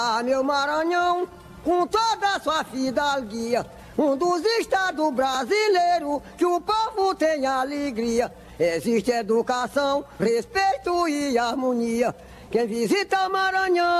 Ah, meu Maranhão, com toda a sua fidalguia, um dos estados brasileiros que o povo tem alegria. Existe educação, respeito e harmonia. Quem visita Maranhão